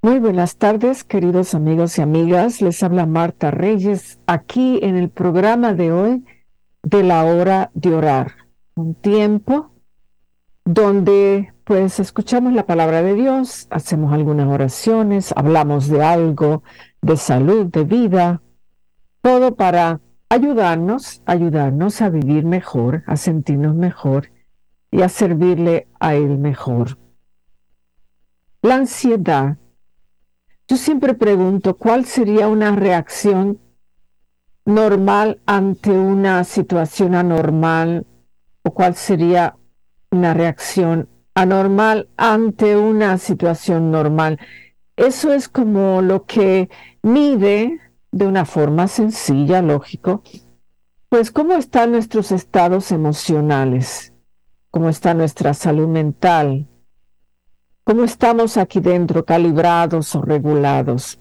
Muy buenas tardes, queridos amigos y amigas. Les habla Marta Reyes aquí en el programa de hoy de la hora de orar. Un tiempo donde pues escuchamos la palabra de Dios, hacemos algunas oraciones, hablamos de algo, de salud, de vida, todo para ayudarnos a vivir mejor, a sentirnos mejor y a servirle a Él mejor. La ansiedad. Yo siempre pregunto, ¿cuál sería una reacción normal ante una situación anormal? ¿O cuál sería una reacción anormal ante una situación normal? Eso es como lo que mide de una forma sencilla, lógico, pues cómo están nuestros estados emocionales, cómo está nuestra salud mental, cómo estamos aquí dentro, calibrados o regulados.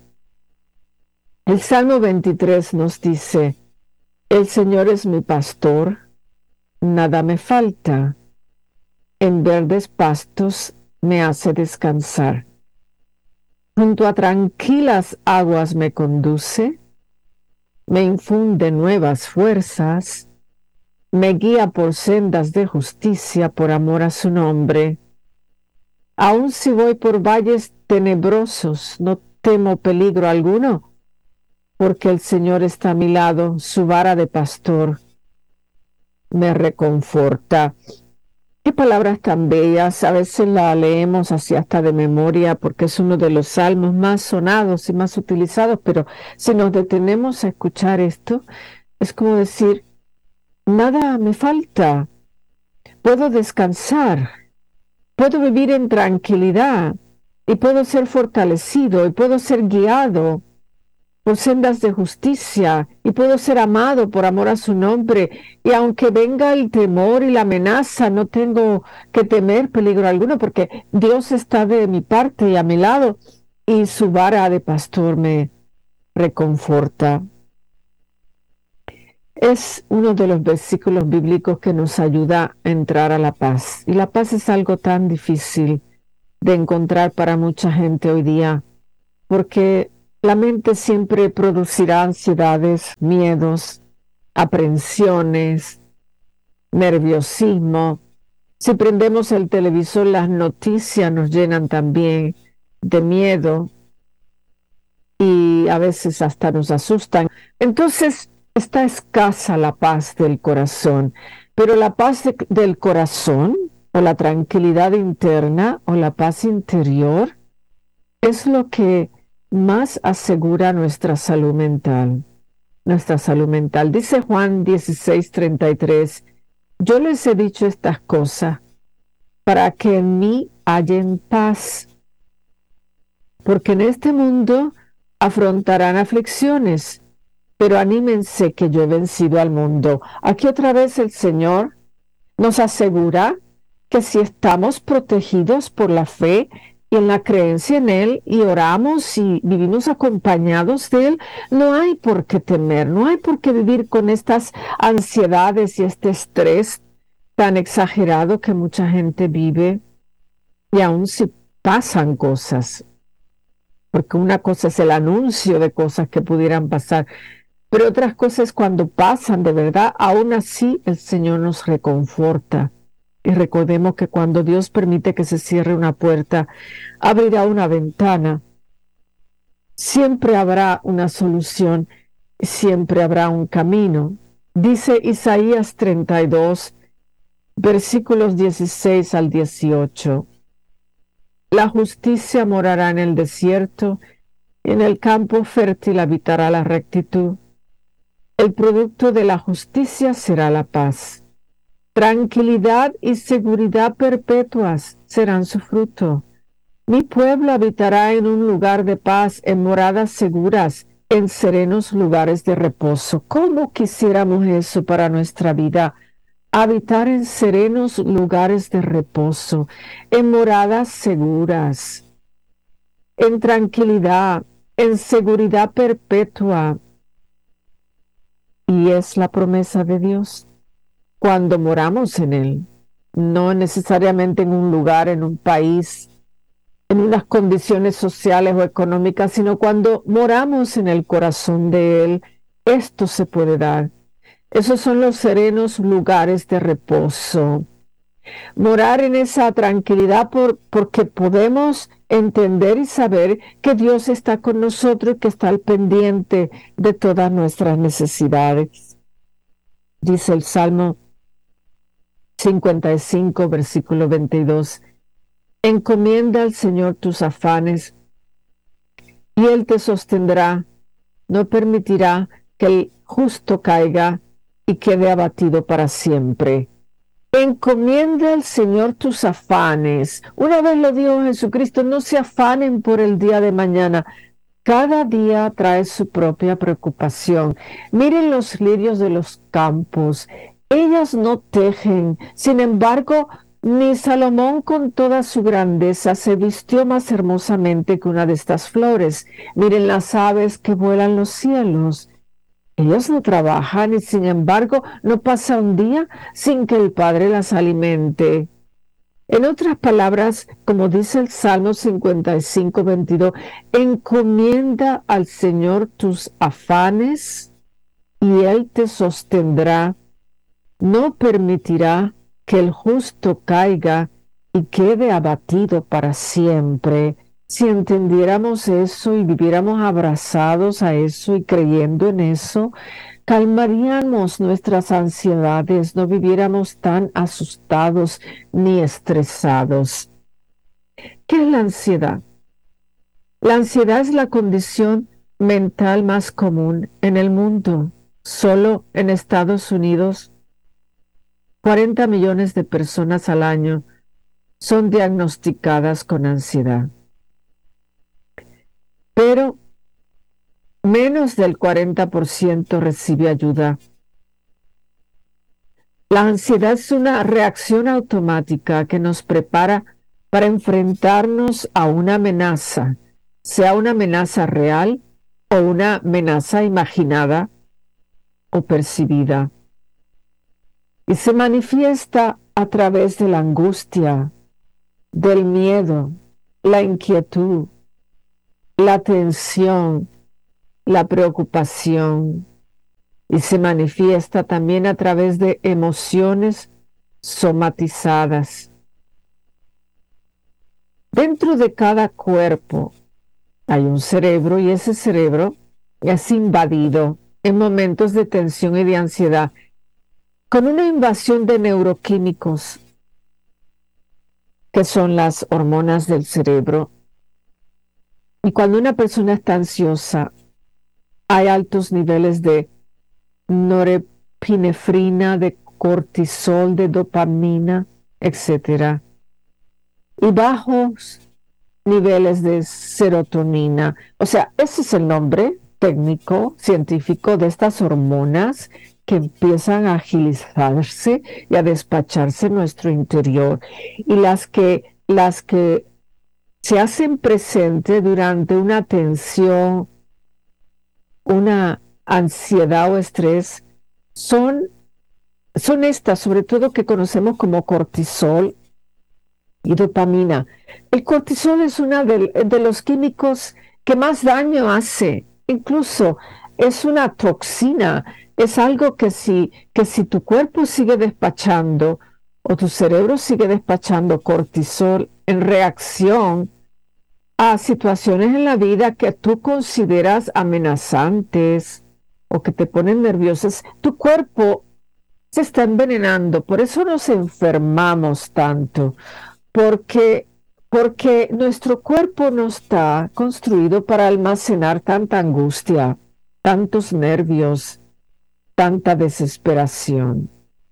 El Salmo 23 nos dice, el Señor es mi pastor, nada me falta. En verdes pastos me hace descansar. Junto a tranquilas aguas me conduce, me infunde nuevas fuerzas, me guía por sendas de justicia por amor a su nombre. Aun si voy por valles tenebrosos, no temo peligro alguno, porque el Señor está a mi lado, su vara de pastor me reconforta. Qué palabras tan bellas, a veces la leemos así hasta de memoria porque es uno de los salmos más sonados y más utilizados, pero si nos detenemos a escuchar esto, es como decir, nada me falta, puedo descansar, puedo vivir en tranquilidad y puedo ser fortalecido y puedo ser guiado por sendas de justicia y puedo ser amado por amor a su nombre. Y aunque venga el temor y la amenaza, no tengo que temer peligro alguno porque Dios está de mi parte y a mi lado y su vara de pastor me reconforta. Es uno de los versículos bíblicos que nos ayuda a entrar a la paz. Y la paz es algo tan difícil de encontrar para mucha gente hoy día porque la mente siempre producirá ansiedades, miedos, aprensiones, nerviosismo. Si prendemos el televisor, las noticias nos llenan también de miedo y a veces hasta nos asustan. Entonces está escasa la paz del corazón, pero la paz del corazón o la tranquilidad interna o la paz interior es lo que más asegura nuestra salud mental. Nuestra salud mental. Dice Juan 16:33, yo les he dicho estas cosas para que en mí hallen paz, porque en este mundo afrontarán aflicciones, pero anímense que yo he vencido al mundo. Aquí otra vez el Señor nos asegura que si estamos protegidos por la fe y en la creencia en Él y oramos y vivimos acompañados de Él, no hay por qué temer, no hay por qué vivir con estas ansiedades y este estrés tan exagerado que mucha gente vive y aun si pasan cosas, porque una cosa es el anuncio de cosas que pudieran pasar, pero otras cosas cuando pasan de verdad, aún así el Señor nos reconforta. Y recordemos que cuando Dios permite que se cierre una puerta, abrirá una ventana. Siempre habrá una solución, siempre habrá un camino. Dice Isaías 32, versículos 16 al 18. La justicia morará en el desierto, y en el campo fértil habitará la rectitud. El producto de la justicia será la paz. Tranquilidad y seguridad perpetuas serán su fruto. Mi pueblo habitará en un lugar de paz, en moradas seguras, en serenos lugares de reposo. ¿Cómo quisiéramos eso para nuestra vida? Habitar en serenos lugares de reposo, en moradas seguras, en tranquilidad, en seguridad perpetua. Y es la promesa de Dios cuando moramos en Él, no necesariamente en un lugar, en un país, en unas condiciones sociales o económicas, sino cuando moramos en el corazón de Él, esto se puede dar. Esos son los serenos lugares de reposo. Morar en esa tranquilidad porque podemos entender y saber que Dios está con nosotros y que está al pendiente de todas nuestras necesidades. Dice el Salmo 55, versículo 22. Encomienda al Señor tus afanes y Él te sostendrá. No permitirá que el justo caiga y quede abatido para siempre. Encomienda al Señor tus afanes. Una vez lo dijo Jesucristo, no se afanen por el día de mañana. Cada día trae su propia preocupación. Miren los lirios de los campos. Ellas no tejen. Sin embargo, ni Salomón con toda su grandeza se vistió más hermosamente que una de estas flores. Miren las aves que vuelan los cielos. Ellas no trabajan y sin embargo no pasa un día sin que el Padre las alimente. En otras palabras, como dice el Salmo 55, 22, encomienda al Señor tus afanes y Él te sostendrá. No permitirá que el justo caiga y quede abatido para siempre. Si entendiéramos eso y viviéramos abrazados a eso y creyendo en eso, calmaríamos nuestras ansiedades, no viviéramos tan asustados ni estresados. ¿Qué es la ansiedad? La ansiedad es la condición mental más común en el mundo. Solo en Estados Unidos, 40 millones de personas al año son diagnosticadas con ansiedad. Pero menos del 40% recibe ayuda. La ansiedad es una reacción automática que nos prepara para enfrentarnos a una amenaza, sea una amenaza real o una amenaza imaginada o percibida. Y se manifiesta a través de la angustia, del miedo, la inquietud, la tensión, la preocupación, y se manifiesta también a través de emociones somatizadas. Dentro de cada cuerpo hay un cerebro y ese cerebro es invadido en momentos de tensión y de ansiedad con una invasión de neuroquímicos que son las hormonas del cerebro. Y cuando una persona está ansiosa, hay altos niveles de norepinefrina, de cortisol, de dopamina, etc. Y bajos niveles de serotonina. O sea, ese es el nombre técnico, científico de estas hormonas que empiezan a agilizarse y a despacharse en nuestro interior. Y las que se hacen presente durante una tensión, una ansiedad o estrés, son estas, sobre todo que conocemos como cortisol y dopamina. El cortisol es uno de los químicos que más daño hace, incluso es una toxina, es algo que si tu cuerpo sigue despachando o tu cerebro sigue despachando cortisol en reacción a situaciones en la vida que tú consideras amenazantes o que te ponen nerviosas, tu cuerpo se está envenenando. Por eso nos enfermamos tanto, porque nuestro cuerpo no está construido para almacenar tanta angustia, tantos nervios, tanta desesperación.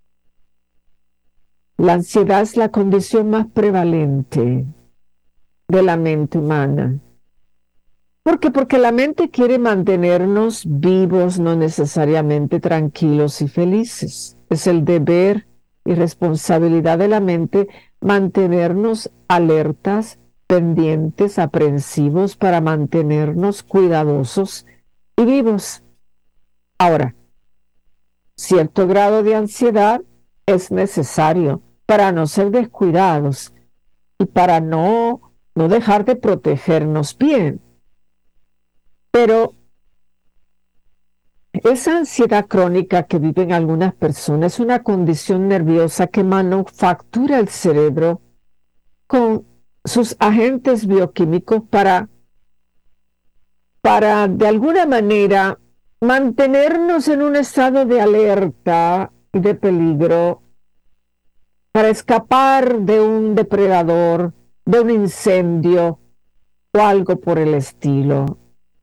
La ansiedad es la condición más prevalente de la mente humana. ¿Por qué? Porque la mente quiere mantenernos vivos, no necesariamente tranquilos y felices. Es el deber y responsabilidad de la mente mantenernos alertas, pendientes, aprensivos para mantenernos cuidadosos y vivos. Ahora, cierto grado de ansiedad es necesario para no ser descuidados y para no no dejar de protegernos bien. Pero esa ansiedad crónica que viven algunas personas es una condición nerviosa que manufactura el cerebro con sus agentes bioquímicos para de alguna manera mantenernos en un estado de alerta y de peligro, para escapar de un depredador, de un incendio o algo por el estilo.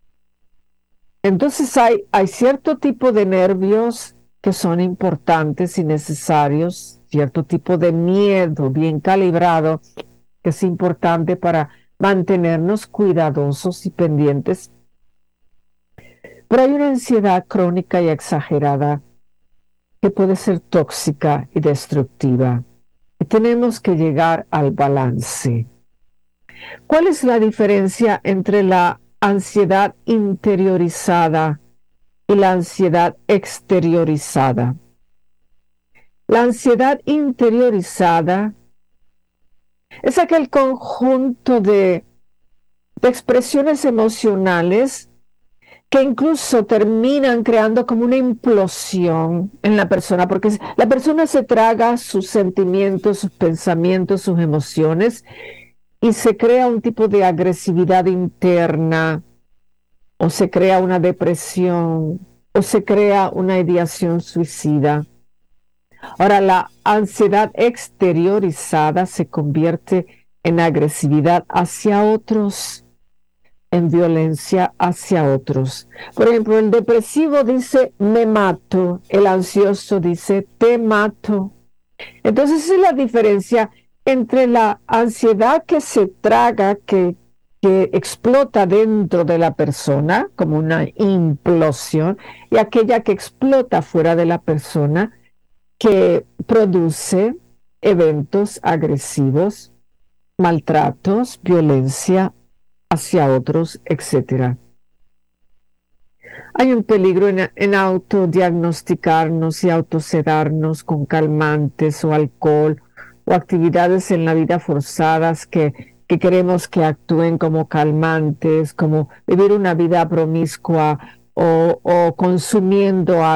Entonces hay cierto tipo de nervios que son importantes y necesarios, cierto tipo de miedo bien calibrado que es importante para mantenernos cuidadosos y pendientes. Pero hay una ansiedad crónica y exagerada que puede ser tóxica y destructiva. Y tenemos que llegar al balance. ¿Cuál es la diferencia entre la ansiedad interiorizada y la ansiedad exteriorizada? La ansiedad interiorizada es aquel conjunto de expresiones emocionales que incluso terminan creando como una implosión en la persona, porque la persona se traga sus sentimientos, sus pensamientos, sus emociones, y se crea un tipo de agresividad interna, o se crea una depresión, o se crea una ideación suicida. Ahora, la ansiedad exteriorizada se convierte en agresividad hacia otros, en violencia hacia otros. Por ejemplo, el depresivo dice me mato, el ansioso dice te mato. Entonces, esa es la diferencia entre la ansiedad que se traga, que explota dentro de la persona como una implosión, y aquella que explota fuera de la persona, que produce eventos agresivos, maltratos, violencia hacia otros, etc. Hay un peligro en autodiagnosticarnos y autosedarnos con calmantes o alcohol o actividades en la vida forzadas que queremos que actúen como calmantes, como vivir una vida promiscua o consumiendo